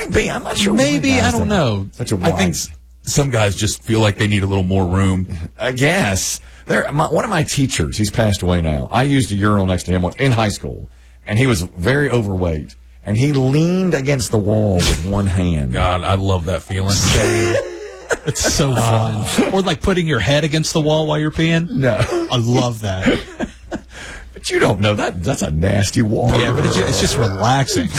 might be. I'm not sure. Maybe, I don't know. Such a I think some guys just feel like they need a little more room. I guess. One of my teachers, he's passed away now. I used a urinal next to him in high school, and he was very overweight, and he leaned against the wall with one hand. God, I love that feeling. It's so fun. Or like putting your head against the wall while you're peeing. No. I love that. But you don't know that's a nasty wall. Yeah, but it's just relaxing.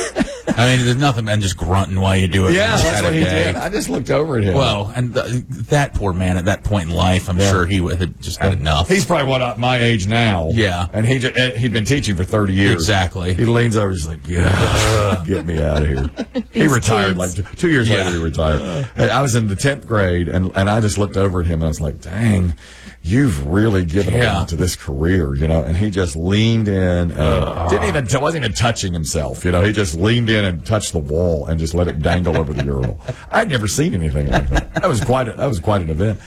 I mean, there's nothing than just grunting while you do it. Yeah, that's what he did. I just looked over at him. Well, and that poor man at that point in life, I'm sure he had just had enough. He's probably my age now. Yeah. And he'd been teaching for 30 years. Exactly. He leans over, he's like, yeah, get me out of here. He retired like 2 years later. He retired. I was in the 10th grade, and I just looked over at him, and I was like, dang, you've really given a lot to this career, And he just leaned in, wasn't even touching himself, He just leaned in and touched the wall and just let it dangle over the urinal. I'd never seen anything like that. That was quite an event.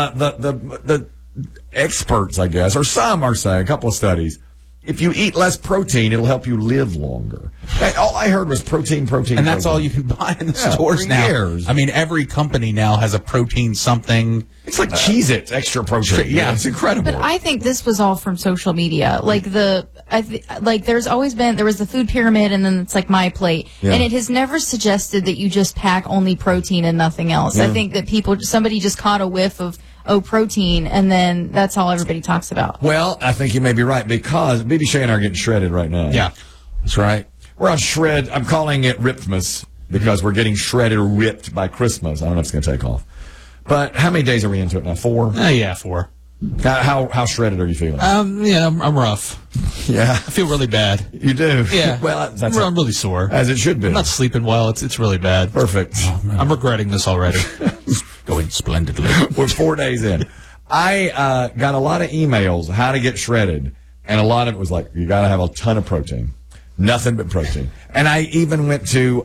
The experts, I guess, or some are saying, a couple of studies, if you eat less protein, it'll help you live longer. All I heard was protein. And that's all you can buy in the stores now. Years. I mean, every company now has a protein something. It's like Cheez-Its, extra protein. Yeah, it's incredible. But I think this was all from social media. Like there's always been, there was the food pyramid, and then it's like My Plate. Yeah. And it has never suggested that you just pack only protein and nothing else. Yeah. I think that somebody just caught a whiff of protein, and then that's all everybody talks about. Well, I think you may be right, because BB Shea and I are getting shredded right now. Yeah, that's right. We're on shred. I'm calling it Riptmas because we're getting shredded or ripped by Christmas. I don't know if it's going to take off. But how many days are we into it now? 4? Yeah, 4. How shredded are you feeling? Yeah, I'm rough. Yeah. I feel really bad. You do? Yeah. Well, I'm really sore. As it should be. I'm not sleeping well. It's really bad. Perfect. Oh, I'm regretting this already. Going splendidly. We're 4 days in. I got a lot of emails how to get shredded, and a lot of it was like, you got to have a ton of protein. Nothing but protein. And I even went to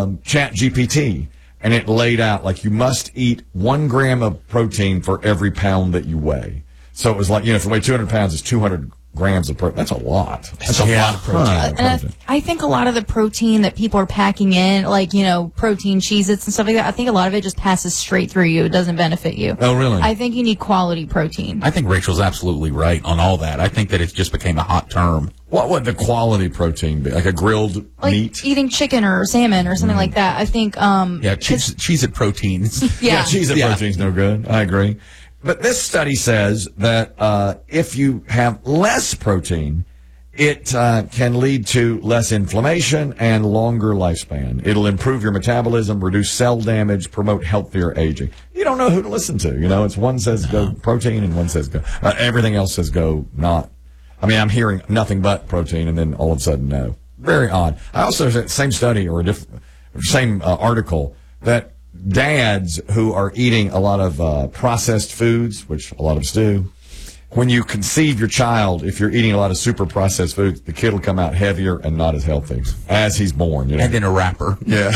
ChatGPT, and it laid out, like, you must eat 1 gram of protein for every pound that you weigh. So it was like, if you weigh 200 pounds, it's 200 grams of protein. That's a lot. That's a lot of protein. And I think a lot of the protein that people are packing in, like, protein Cheez-Its and stuff like that, I think a lot of it just passes straight through you. It doesn't benefit you. Oh, really? I think you need quality protein. I think Rachel's absolutely right on all that. I think that it just became a hot term. What would the quality protein be? Like a grilled meat? Eating chicken or salmon or something like that. I think, Cheez-It proteins. Yeah. Cheez-It protein's no good. I agree. But this study says that if you have less protein, it can lead to less inflammation and longer lifespan. It'll improve your metabolism, reduce cell damage, promote healthier aging. You don't know who to listen to. It's one says go protein and one says go. Everything else says go not. I mean, I'm hearing nothing but protein, and then all of a sudden no. Very odd. I also said same study or same article that dads who are eating a lot of processed foods, which a lot of us do, when you conceive your child, if you're eating a lot of super processed foods, the kid will come out heavier and not as healthy as he's born. And in a wrapper. Yeah.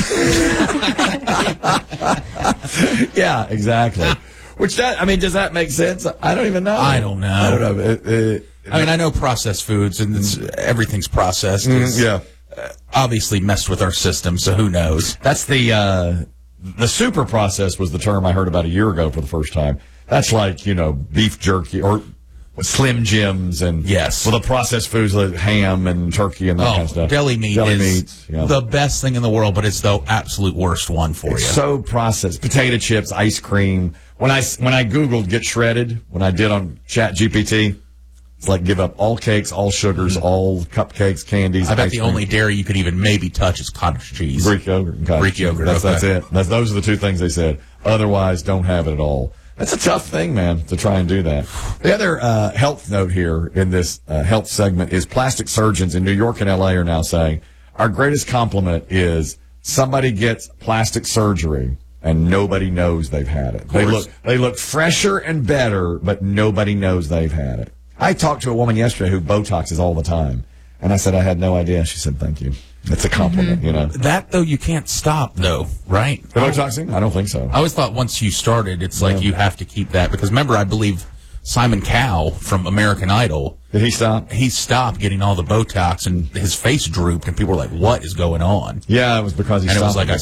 Yeah, exactly. Which does that make sense? I don't even know. I don't know. I don't know. I know processed foods, and everything's processed. Yeah. Obviously messed with our system, so who knows? That's the super processed was the term I heard about a year ago for the first time. That's like, beef jerky or Slim Jims and yes. Well, the processed foods like ham and turkey and that kind of stuff. Deli meats, the best thing in the world, but it's the absolute worst one for you. So processed. Potato chips, ice cream. When I Googled get shredded, when I did on ChatGPT, it's like give up all cakes, all sugars, all cupcakes, candies. I bet the only dairy you could even maybe touch is cottage cheese. Greek yogurt and cottage cheese. That's it. Those are the two things they said. Otherwise, don't have it at all. That's a tough thing, man, to try and do that. The other health note here in this health segment is plastic surgeons in New York and L.A. are now saying our greatest compliment is somebody gets plastic surgery and nobody knows they've had it. They look fresher and better, but nobody knows they've had it. I talked to a woman yesterday who Botoxes all the time, and I said I had no idea. She said, thank you. That's a compliment, That, though, you can't stop, though, right? The Botoxing? I don't think so. I always thought once you started, it's like you have to keep that. Because remember, I believe Simon Cowell from American Idol. Did he stop? He stopped getting all the Botox, and his face drooped, and people were like, what is going on? Yeah, it was because he stopped. And it was like,